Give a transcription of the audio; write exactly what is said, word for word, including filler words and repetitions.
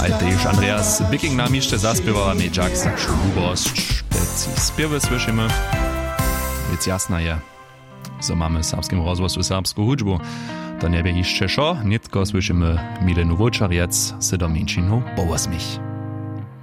Ale też Andreas Bicking nam jeszcze zaspiewał, a my Jack zakšu lubosť, keď si spiewy słyszymy. Więc jasna je, że mamy w serbskim rozgłosu serbską hudźbu. To nie wie jeszcze szo, nitko słyszymy Milenu Wojczariec, Sydominčinu po osmich.